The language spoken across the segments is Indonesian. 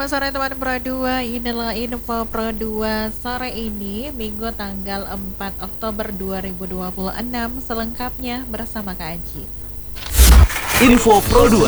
Selamat sore teman Pro 2, inilah info Pro 2 sore ini, Minggu tanggal 4 Oktober 2026, selengkapnya bersama Kak Aji. Info Pro 2.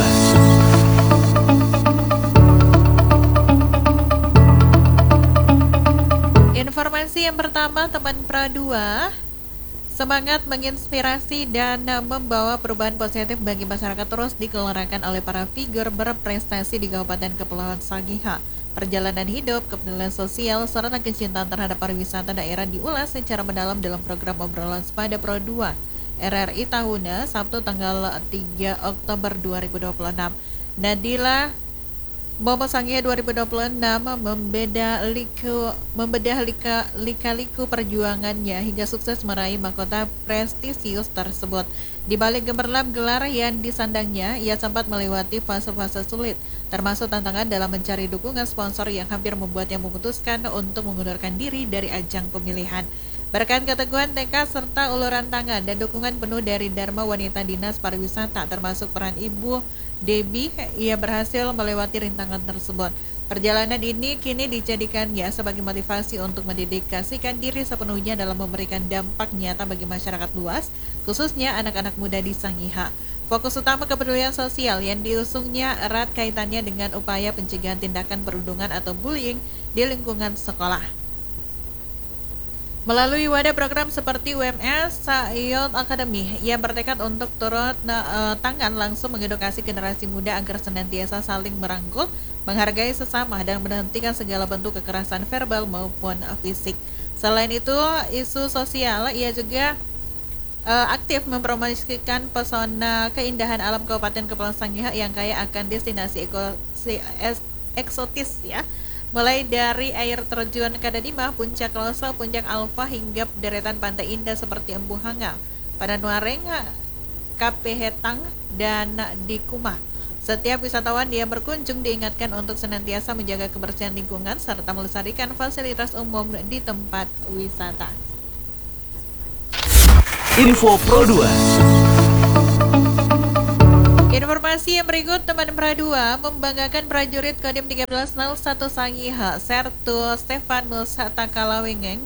Informasi yang pertama teman Pro 2, semangat menginspirasi dan membawa perubahan positif bagi masyarakat terus digelorakan oleh para figur berprestasi di Kabupaten Kepulauan Sangihe. Perjalanan hidup, kepedulian sosial, serta kecintaan terhadap pariwisata daerah diulas secara mendalam dalam program obrolan pada Pro 2 RRI Tahuna, Sabtu tanggal 3 Oktober 2026. Nadila Momo Sangihe 2026 membedah lika-liku perjuangannya hingga sukses meraih mahkota prestisius tersebut. Di balik gemerlap gelar yang disandangnya, ia sempat melewati fase-fase sulit, termasuk tantangan dalam mencari dukungan sponsor yang hampir membuatnya memutuskan untuk mengundurkan diri dari ajang pemilihan. Berkat keteguhan tekad serta uluran tangan dan dukungan penuh dari Dharma Wanita Dinas Pariwisata, termasuk peran Ibu Debbie, ia berhasil melewati rintangan tersebut. Perjalanan ini kini dijadikannya sebagai motivasi untuk mendedikasikan diri sepenuhnya dalam memberikan dampak nyata bagi masyarakat luas, khususnya anak-anak muda di Sangihe. Fokus utama kepedulian sosial yang diusungnya erat kaitannya dengan upaya pencegahan tindakan perundungan atau bullying di lingkungan sekolah. Melalui wadah program seperti UMS Youth Academy, ia bertekad untuk turut tangan langsung mengedukasi generasi muda agar senantiasa saling merangkul, menghargai sesama, dan menghentikan segala bentuk kekerasan verbal maupun fisik. Selain itu, isu sosial, ia juga aktif mempromosikan pesona keindahan alam Kabupaten Kepulauan Sangihe yang kaya akan destinasi eksotis ya. Mulai dari air terjun Kadadimah, Puncak Loso, Puncak Alfa, hingga deretan pantai indah seperti Embu Hanga, Padanuareng, Kapehetang, dan di Kuma. Setiap wisatawan yang berkunjung diingatkan untuk senantiasa menjaga kebersihan lingkungan serta melestarikan fasilitas umum di tempat wisata. Info Pro 2. Informasi yang berikut teman Pra2 membanggakan prajurit Kodim 1301 Sangihe, Sertu Stefanus Takalawengeng.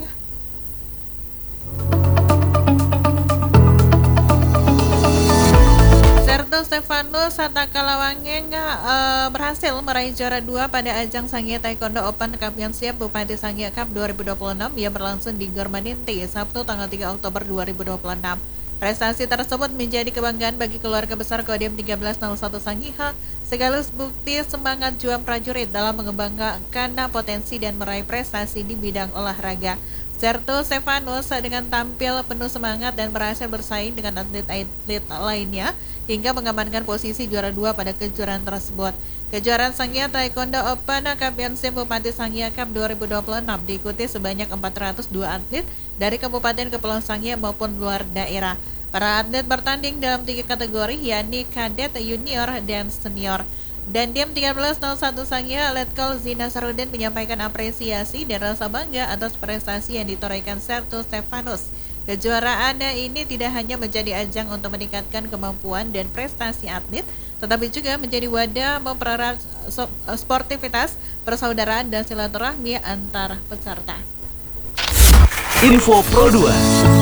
Sertu Stefanus Takalawengeng berhasil meraih juara 2 pada ajang Sangihe Taekwondo Open Championship Bupati Sangihe Cup 2026 yang berlangsung di Gor Maninti, Sabtu tanggal 3 Oktober 2026. Prestasi tersebut menjadi kebanggaan bagi keluarga besar Kodim 1301 Sangihe, sekaligus bukti semangat juang prajurit dalam mengembangkan potensi dan meraih prestasi di bidang olahraga. Sertu Stefanus dengan tampil penuh semangat dan berhasil bersaing dengan atlet-atlet lainnya hingga mengamankan posisi juara 2 pada kejuaraan tersebut. Kejuaraan Sangihe Taekwondo Open Championship Bupati Sangihe Cup 2026 diikuti sebanyak 402 atlet dari Kabupaten Kepulauan Sangihe maupun luar daerah. Para atlet bertanding dalam 3 kategori, yakni kadet, junior, dan senior. Dan Dandim 1301 Sangihe Letkol Zina Sarudin menyampaikan apresiasi dan rasa bangga atas prestasi yang ditorehkan Sertu Stefanus. Kejuaraan ini tidak hanya menjadi ajang untuk meningkatkan kemampuan dan prestasi atlet, tetapi juga menjadi wadah mempererat sportivitas, persaudaraan, dan silaturahmi antar peserta. Info Pro 2.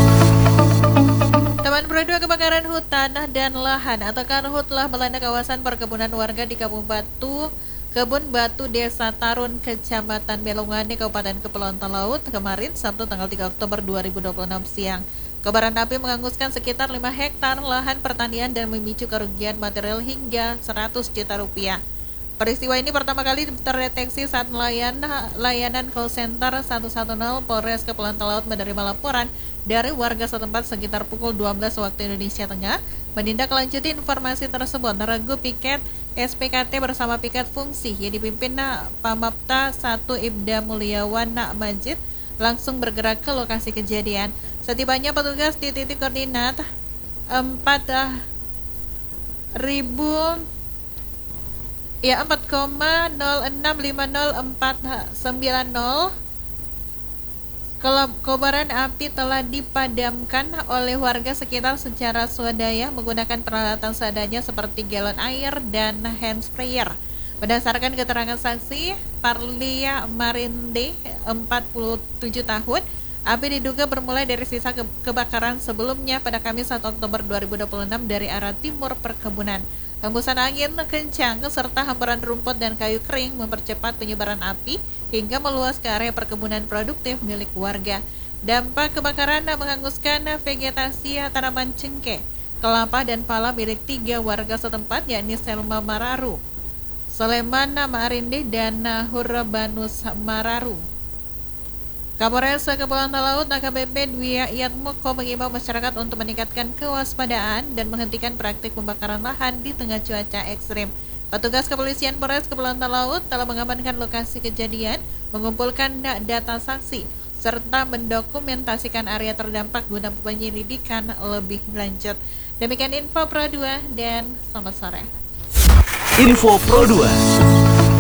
Teman Pro 2, kebakaran hutan dan lahan atau karhutlah melanda kawasan perkebunan warga di Kebun Batu, Desa Tarun, Kecamatan Melungane, Kabupaten Kepulauan Talaut kemarin, Sabtu tanggal 3 Oktober 2026 siang. Kobaran api menghanguskan sekitar 5 hektar lahan pertanian dan memicu kerugian material hingga 100 juta rupiah. Peristiwa ini pertama kali terdeteksi saat layanan call center 110 Polres Kepulauan Talaut menerima laporan dari warga setempat sekitar pukul 12 waktu Indonesia Tengah. Menindaklanjuti informasi tersebut, regu piket SPKT bersama piket fungsi yang dipimpin Pamapta 1 Ibda Mulyawan Majid langsung bergerak ke lokasi kejadian. Setibanya petugas di titik koordinat 4,06504990 kobaran api telah dipadamkan oleh warga sekitar secara swadaya menggunakan peralatan seadanya seperti galon air dan hand sprayer. Berdasarkan keterangan saksi, Parlia Marinde, 47 tahun, api diduga bermulai dari sisa kebakaran sebelumnya pada Kamis 1 Oktober 2026 dari arah timur perkebunan. Hembusan angin kencang serta hamparan rumput dan kayu kering mempercepat penyebaran api hingga meluas ke area perkebunan produktif milik warga. Dampak kebakaran menghanguskan vegetasi tanaman cengkeh, kelapa dan pala milik 3 warga setempat, yakni Selma Mararu, Soleman Marinde, dan Hurbanus Mararu. Kapolres Kepulauan Talaut AKBP Dwi Yatmoko mengimbau masyarakat untuk meningkatkan kewaspadaan dan menghentikan praktik pembakaran lahan di tengah cuaca ekstrim. Petugas kepolisian Polres Kepulauan Talaut telah mengamankan lokasi kejadian, mengumpulkan data saksi, serta mendokumentasikan area terdampak guna penyelidikan lebih lanjut. Demikian info Pro 2 dan selamat sore. Info Pro 2.